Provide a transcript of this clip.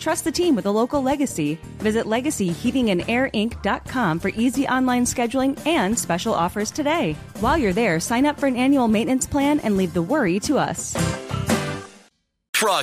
Trust the team with a local Legacy. Visit LegacyHeatingandAirInc.com for easy online scheduling and special offers today. While you're there, sign up for an annual maintenance plan and leave the worry to us. Frog